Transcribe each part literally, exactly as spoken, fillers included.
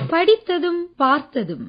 படித்ததும் பார்த்ததும்.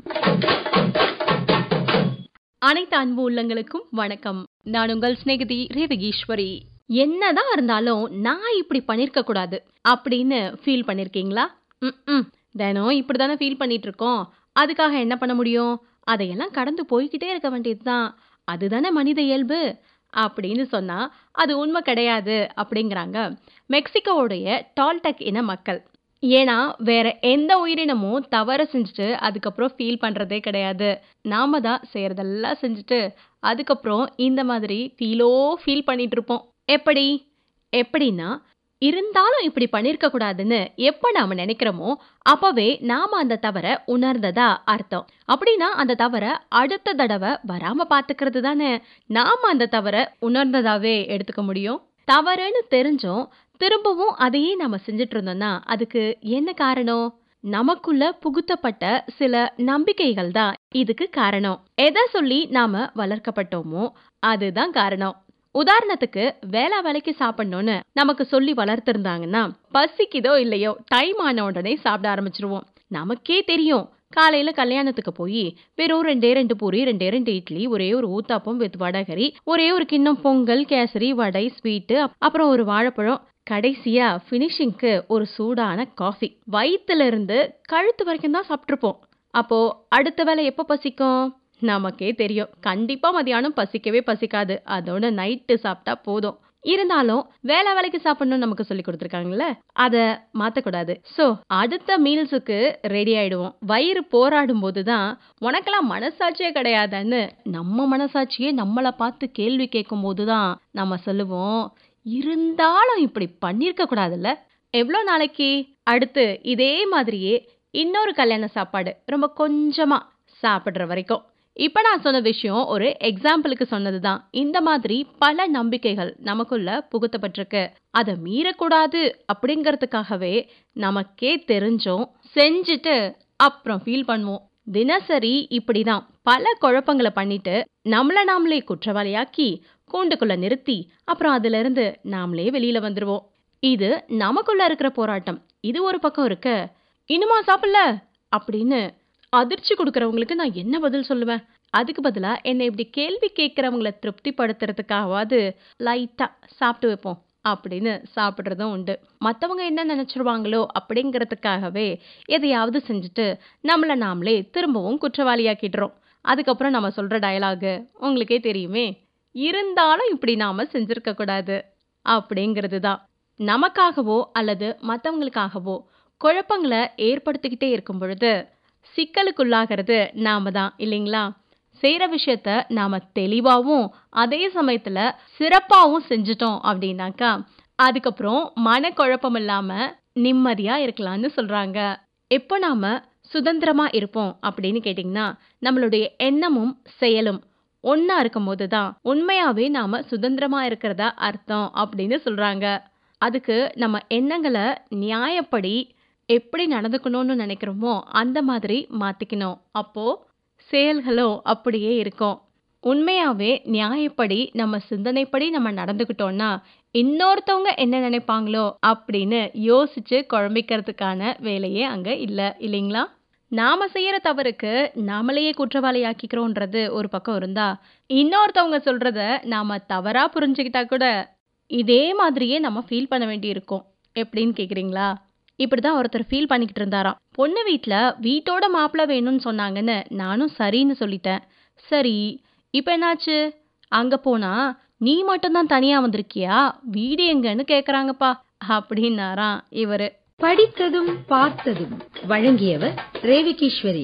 அனைத்து அன்பு உள்ளங்களுக்கும் வணக்கம். நான் உங்கள் சிநேகிதி ரேவகீஸ்வரி. என்னதான் இருந்தாலும் நான் இப்படி பண்ணிருக்க கூடாது அப்படின்னு ஃபீல் பண்ணிருக்கீங்களா? ம் தினம் இப்படிதானே ஃபீல் பண்ணிட்டு இருக்கோம். அதுக்காக என்ன பண்ண முடியும்? அதையெல்லாம் கடந்து போய்கிட்டே இருக்க வேண்டியதுதான். அதுதானே மனித இயல்பு அப்படின்னு சொன்னா அது உண்மை கிடையாது அப்படிங்கிறாங்க மெக்சிகோவுடைய டால்டெக் இன மக்கள். ஏன்னா வேற எந்த உயிரினமும் தவறு செஞ்சுட்டு அதுக்கப்புறம் ஃபீல் பண்றதே கிடையாது. நாம தான் செய்யறதெல்லாம் செஞ்சுட்டு அதுக்கப்புறம் இந்த மாதிரி ஃபீலோ ஃபீல் பண்ணிட்டு இருப்போம். எப்படி எப்படின்னா இருந்தாலும் இப்படி பண்ணிருக்க கூடாதுன்னு எப்ப நாம நினைக்கிறோமோ அப்பவே நாம அந்த தவறை உணர்ந்ததா அர்த்தம். அப்படின்னா அந்த தவறை அடுத்த தடவை வராம பாத்துக்கிறது தானே நாம அந்த தவறை உணர்ந்ததாவே எடுத்துக்க முடியும். தவறுன்னு தெரிஞ்சும் திரும்பவும் அதையே நாம செஞ்சுட்டு இருந்தோம்னா அதுக்கு என்ன காரணம்? நமக்குள்ள புகுத்தப்பட்ட சில நம்பிக்கைகள் தான் இதுக்கு காரணம். எதை சொல்லி நாம வளர்க்கப்பட்டோமோ அதுதான் காரணம். உதாரணத்துக்கு வேளா வேலைக்கு சாப்பிடணும்னு நமக்கு சொல்லி வளர்த்திருந்தாங்கன்னா பசிக்குதோ இல்லையோ டைம் ஆன உடனே சாப்பிட ஆரம்பிச்சிருவோம். நமக்கே தெரியும் காலையில கல்யாணத்துக்கு போய் வெறும் ரெண்டே ரெண்டு பூரி, ரெண்டே ரெண்டு இட்லி, ஒரே ஒரு ஊத்தாப்பம் வித் வடகரி, ஒரே ஒரு கிண்ணம் பொங்கல், கேசரி, வடை, ஸ்வீட்டு, அப்புறம் ஒரு வாழைப்பழம், கடைசியா பினிஷிங்க்கு ஒரு சூடான காஃபி. வயிற்றுல இருந்து கழுத்து வரைக்கும் தான் சாப்பிட்டுருப்போம். அப்போ அடுத்த வேளை எப்ப பசிக்கும்? நமக்கே தெரியும் கண்டிப்பா மதியானம் பசிக்கவே பசிக்காது. அதோட நைட்டு சாப்பிட்டா போதும். இருந்தாலும் வேலை வேலைக்கு சாப்பிடணும்னு நமக்கு சொல்லி கொடுத்துருக்காங்கல்ல, அதை மாத்தக்கூடாது. ஸோ அடுத்த மீல்ஸுக்கு ரெடி ஆயிடுவோம். வயிறு போராடும் போதுதான் உனக்கெல்லாம் மனசாட்சியே கிடையாதுன்னு நம்ம மனசாட்சியே நம்மளை பார்த்து கேள்வி கேட்கும் போதுதான் நம்ம சொல்லுவோம், இருந்தாலும் இப்படி பண்ணிருக்க கூடாதுல்ல. எவ்வளோ நாளைக்கு? அடுத்து இதே மாதிரியே இன்னொரு கல்யாண சாப்பாடு ரொம்ப கொஞ்சமா சாப்பிடுற வரைக்கும். இப்ப நான் சொன்ன விஷயம் ஒரு எக்ஸாம்பிளுக்கு சொன்னதுதான். இந்த மாதிரி பல நம்பிக்கைகள் நமக்குள்ள புகுத்தப்பட்டிருக்கு. அதை மீறக்கூடாது அப்படிங்கறதுக்காகவே நமக்கே தெரிஞ்சோம் செஞ்சுட்டு அப்புறம் ஃபீல் பண்ணுவோம். தினசரி இப்படிதான் பல குழப்பங்களை பண்ணிட்டு நம்மள நாமளே குற்றவாளியாக்கி கூண்டுக்குள்ள நிறுத்தி அப்புறம் அதுல இருந்து நாமளே வெளியில வந்துருவோம். இது நமக்குள்ள இருக்கிற போராட்டம். இது ஒரு பக்கம் இருக்க, இன்னுமா சாப்பிடல அப்படின்னு அதிர்ச்சி கொடுக்கறவங்களுக்கு நான் என்ன பதில் சொல்லுவேன்? அதுக்கு பதிலா என்னை இப்படி கேள்வி கேட்கறவங்களை திருப்தி படுத்துறதுக்காகவாது லைட்டா சாப்பிட்டு வைப்போம் அப்படின்னு சாப்பிட்றதும் உண்டு. மற்றவங்க என்ன நினைச்சிருவாங்களோ அப்படிங்கிறதுக்காகவே எதையாவது செஞ்சுட்டு நம்மளை நாமளே திரும்பவும் குற்றவாளியாக்கிடுறோம். அதுக்கப்புறம் நம்ம சொல்ற டயலாகு உங்களுக்கே தெரியுமே, இருந்தாலும் இப்படி நாம செஞ்சிருக்க கூடாது அப்படிங்கிறது தான். நமக்காகவோ அல்லது மற்றவங்களுக்காகவோ குழப்பங்களை ஏற்படுத்திக்கிட்டே இருக்கும் பொழுது சிக்கலுக்குள்ளாகிறது நாம தான் இல்லைங்களா? செய்யற விஷயத்த நாம தெளிவாவும் அதே சமயத்துல சிறப்பாவும் செஞ்சுட்டோம் அப்படின்னாக்கா அதுக்கப்புறம் மன குழப்பம் இல்லாம நிம்மதியா இருக்கலாம்னு சொல்றாங்க. எப்போ நாம சுதந்திரமா இருப்போம் அப்படின்னு கேட்டீங்கன்னா நம்மளுடைய எண்ணமும் செயலும் ஒன்னா இருக்கும் போதுதான் உண்மையாவே நாம சுதந்திரமா இருக்கிறதா அர்த்தம் அப்படின்னு சொல்றாங்க. அதுக்கு நம்ம எண்ணங்களை நியாயப்படி எப்படி நடந்துக்கணும்னு நினைக்கிறோமோ அந்த மாதிரி மாத்திக்கணும். அப்போ செயல்களும் அப்படியே இருக்கும். உண்மையாவே நியாயப்படி நம்ம சிந்தனைப்படி நம்ம நடந்துக்கிட்டோம்னா இன்னொருத்தவங்க என்ன நினைப்பாங்களோ அப்படின்னு யோசிச்சு குழம்பிக்கிறதுக்கான வேலையே அங்க இல்ல இல்லைங்களா? நாம செய்யற தவறுக்கு நாமளையே குற்றவாளியாக்கிக்கிறோன்றது ஒரு பக்கம் இருந்தா, இன்னொருத்தவங்க சொல்றத நாம தவறா புரிஞ்சுக்கிட்டா கூட இதே மாதிரியே நம்ம ஃபீல் பண்ண வேண்டி இருக்கும். எப்படின்னு கேக்குறீங்களா? இப்படிதான் ஒருத்தர் ஃபீல் பண்ணிக்கிட்டு இருந்தாராம். பொண்ணு வீட்டுல வீட்டோட மாப்பிள்ளை வேணும்னு சொன்னாங்கன்னு நானும் சரின்னு சொல்லிட்டேன். சரி, இப்ப என்னாச்சு? அங்க போனா நீ மட்டும்தான் தனியா வந்திருக்கியா, வீடு எங்கன்னு கேக்குறாங்கப்பா அப்படின்னாராம் இவரு. படித்ததும் பார்த்ததும் வழங்கியவர் ரேவகீஸ்வரி.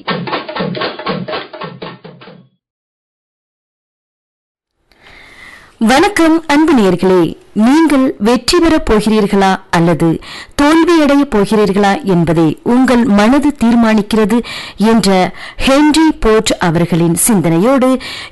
வணக்கம் அன்பு நேயர்களே, நீங்கள் வெற்றி பெறப் போகிறீர்களா அல்லது தோல்வியடைய போகிறீர்களா என்பதை உங்கள் மனது தீர்மானிக்கிறது என்ற ஹென்றி போர்ட் அவர்களின் சிந்தனையோடு